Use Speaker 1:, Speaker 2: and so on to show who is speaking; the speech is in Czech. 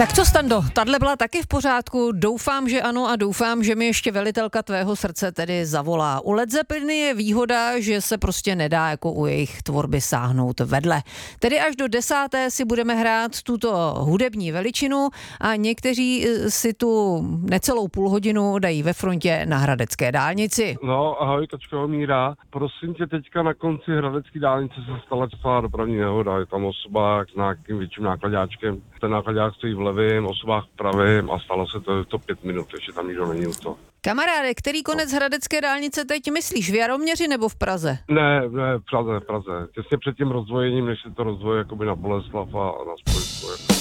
Speaker 1: Tak co, Stando, tahle byla taky v pořádku, doufám, že ano a doufám, že mi ještě velitelka tvého srdce tedy zavolá. U Led Zeppeliny je výhoda, že se prostě nedá jako u jejich tvorby sáhnout vedle. Tedy až do 10. si budeme hrát tuto hudební veličinu a někteří si tu necelou půl hodinu dají ve frontě na Hradecké dálnici.
Speaker 2: No, ahoj, Kačko, Míra. Prosím tě, teďka na konci Hradecké dálnice se stala celá dopravní nehoda. Je tam osoba s nějakým větším nákladáčkem. Ten nákladák stojí v levém, osobách v pravém a stalo se to 5 minut, ještě tam nikdo není u toho.
Speaker 1: Kamaráde, který konec Hradecké dálnice teď myslíš, v Jaroměři nebo v Praze?
Speaker 2: Ne, v Praze. Těsně před tím rozdvojením, než se to rozdvoje jakoby na Boleslav a na Spojku.